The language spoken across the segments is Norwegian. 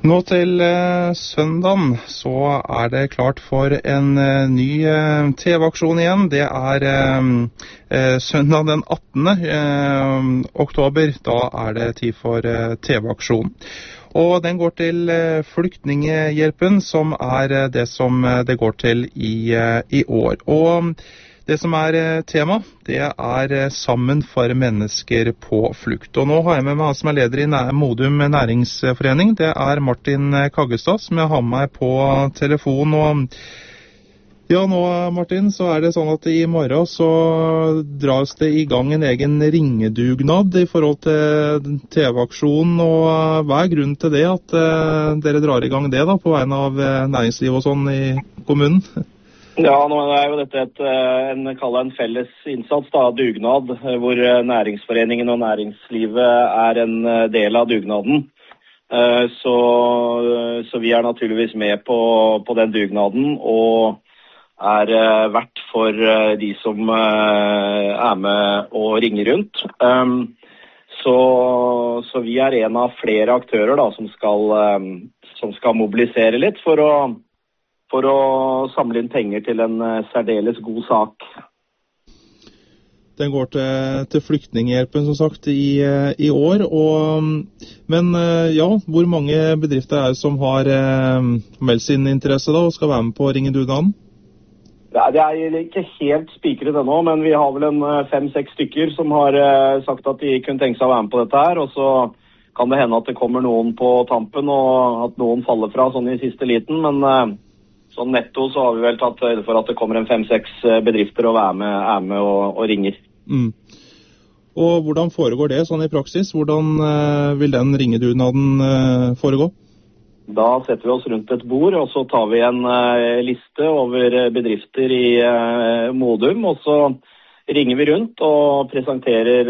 Nå til søndagen så det klart for en ny TV-aksjon igjen. Det søndag den 18. oktober. Da det tid for TV-aksjon. Og den går til Flyktninghjelpen, som det som det går til i år. Og det som tema, det Sammen for mennesker på flukt. Og nå har jeg med meg han som leder i Modum næringsforening. Det Martin Kaggestad, som jeg har med meg på telefon. Og ja, nå Martin, så det sånn at i morgen så dras det i gang en egen ringedugnad i forhold til TV-aksjonen. Og hva grunnen til det, at dere drar i gang det da, på vegne av næringsliv og sånn i kommunen? Ja, nå jo dette en felles innsats, da, dugnad, hvor næringsforeningen og næringslivet en del av dugnaden. Så vi naturligvis med på den dugnaden, og verdt for de som med og ringer rundt. Så vi en av flere aktører da, som skal mobilisere litt for å samle inn penger til en særdeles god sak. Den går til Flyktninghjelpen, som sagt, i år. Men ja, hvor mange bedrifter det som har meldt sin interesse da, og skal være med på ringedugnaden? Ja, det ikke helt spikret ennå, men vi har vel 5-6 stykker som har sagt at de kunne tenke seg å være med på dette her, og så kan det hende at det kommer noen på tampen, og at noen faller fra sånn i siste liten, men sånn netto så har vi vel tatt høyde for at det kommer 5-6 bedrifter og er med og ringer. Mm. Og hvordan foregår det sånn i praksis? Hvordan vil den ringedugnaden foregå? Da setter vi oss rundt et bord, og så tar vi en liste over bedrifter i Modum, og så ringer vi rundt og presenterer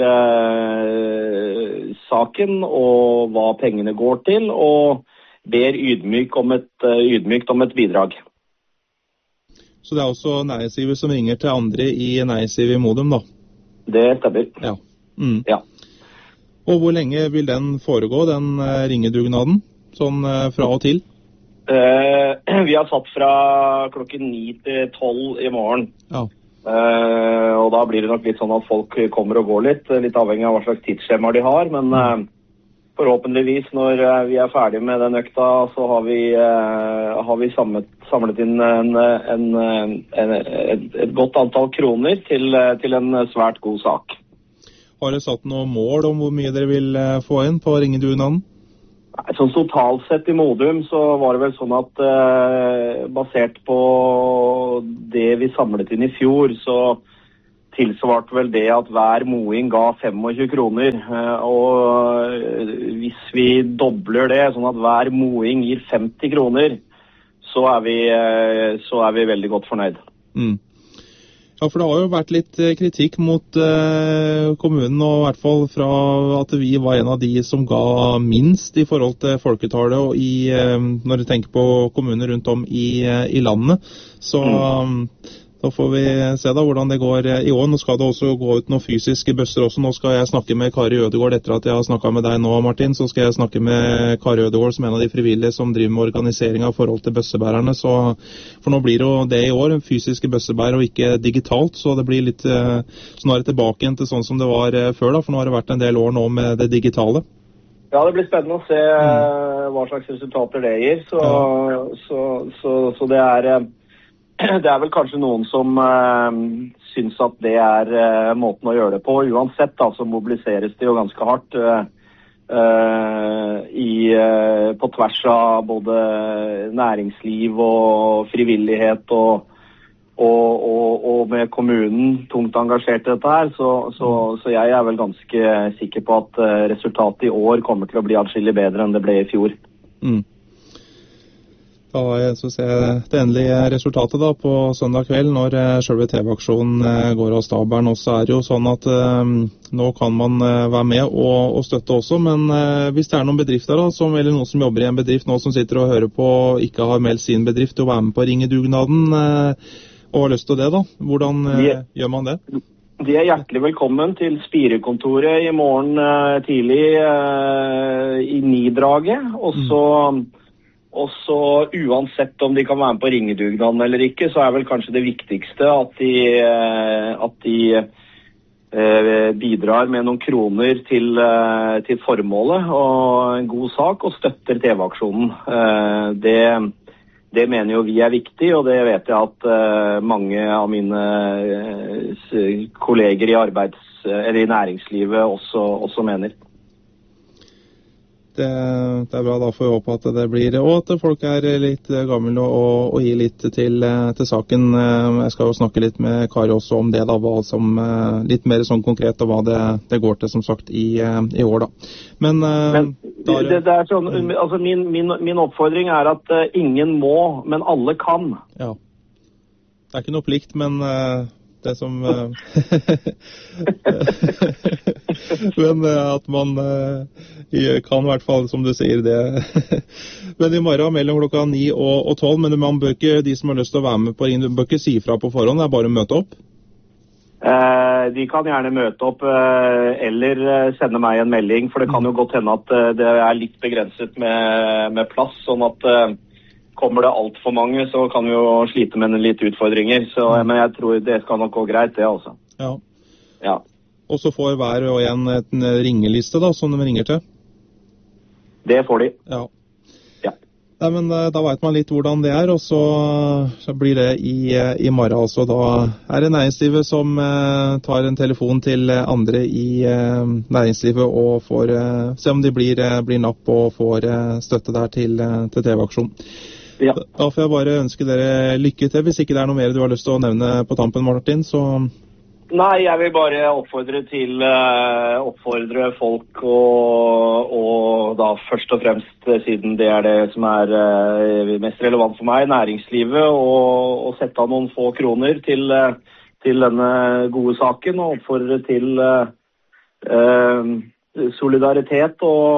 saken og hva pengene går til, og ber ydmykt om et bidrag. Så det også næringslivet som ringer til andre i næringslivet i Modum, da? Det stemmer. Ja. Mm. Ja. Og hvor lenge vil den foregå, den ringedugnaden, sånn fra og til? Vi har satt fra klokken 9 til 12 i morgen. Ja. Og da blir det nok litt sånn at folk kommer og går litt avhengig av hva slags tidsskjema de har, men forhåpentligvis når vi ferdig med den økta, så har vi samlet inn et godt antall kroner til en svært god sak. Har dere satt noe mål om hvor mye dere vil få inn på ringedugnaden? Sånn totalt sett i Modum så var det vel sånn at basert på det vi samlet inn i fjor, så tilsvarte vel det at hver moing ga 25 kroner, og hvis vi dobler det, sånn at hver moing gir 50 kroner, så vi veldig godt fornøyd. Mm. Ja, for det har jo vært litt kritikk mot kommunen, og i hvert fall fra at vi var en av de som ga minst i forhold til folketallet, og når du tenker på kommuner rundt om i landet, så da får vi se da hvordan det går i år. Nå skal det også gå ut noen fysiske bøsser også. Nå skal jeg snakke med Kari Ødegård etter at jeg har snakket med deg nå, Martin. Så skal jeg snakke med Kari Ødegård som en av de frivillige som driver med organisering av forhold til bøssebærerne. For nå blir jo det i år, fysiske bøssebær og ikke digitalt, så det blir litt snarere tilbake igjen til sånn som det var før da, for nå har det vært en del år nå med det digitale. Ja, det blir spennende å se hva slags resultater det gir, så det vel kanskje noen som synes at det måten å gjøre det på. Uansett da, så mobiliseres det jo ganske hardt på tvers av både næringsliv og frivillighet og med kommunen tungt engasjert i dette her. Så jeg vel ganske sikker på at resultatet i år kommer til å bli atskillig bedre enn det ble i fjor. Mm. Da så ser jeg det endelige resultatet da på søndag kveld når selve TV-aksjonen går av stabelen. Og så det jo sånn at nå kan man være med og støtte også, men hvis det noen bedrifter da, eller noen som jobber i en bedrift nå som sitter og hører på og ikke har meldt sin bedrift til å være med på ringedugnaden og har lyst til det da, hvordan gjør man det? De hjertelig velkommen til Spirekontoret i morgen tidlig i 9-draget, og så Og så uansett om de kan være med på ringedugnaden eller ikke, så vel kanskje det viktigste at de bidrar med noen kroner til formålet og en god sak, og støtter TV-aksjonen. Det mener jo vi viktig, og det vet jeg at mange av mine kolleger i næringslivet også mener. Det bra, da får vi håpe at det blir, og at folk litt gamle og gir litt til saken. Jeg skal jo snakke litt med Kari også om det da, litt mer sånn konkret og hva det går til, som sagt, i år da. Men det sånn, altså min oppfordring at ingen må, men alle kan. Ja, det ikke noe plikt, men det som men at man kan i hvert fall, som du sier det. Men i morgen mellom klokka 9 og 12, men man bør ikke, de som har lyst til å være med på ring, bør ikke si fra på forhånd, det bare å møte opp? De kan gjerne møte opp eller sende meg en melding, for det kan jo godt hende at det litt begrenset med plass, sånn at kommer det alt for mange, så kan vi jo slite med litt utfordringer. Men jeg tror det skal nok gå greit, det altså. Ja. Og så får hver og en ringeliste da, som de ringer til? Det får de. Ja. Nei, men da vet man litt hvordan det og så blir det i morgen. Altså, da det næringslivet som tar en telefon til andre i næringslivet og får se om de blir napp og får støtte der til TV-aksjon. Ja. Da får jeg bare ønske dere lykke til. Hvis ikke det noe mer du har lyst til å nevne på tampen, Martin, så... Nei, jeg vil bare oppfordre folk og da først og fremst, siden det det som mest relevant for meg, næringslivet, og sette av noen få kroner til denne gode saken, og oppfordre til solidaritet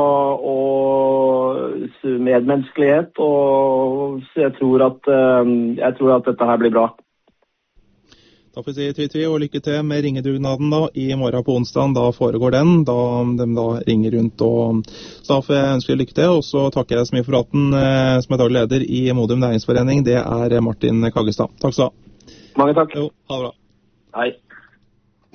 og medmenneskelighet, og jeg tror at dette her blir bra. Da får vi si tvi og lykke til med ringedugnaden da, i morgen på onsdag. Da foregår den, da de da ringer rundt. Så da får jeg ønske lykke til, og så takker jeg så mye for praten som daglig leder i Modum Næringsforening. Det Martin Kaggestad. Takk skal du ha. Mange takk. Jo, ha det bra. Hei.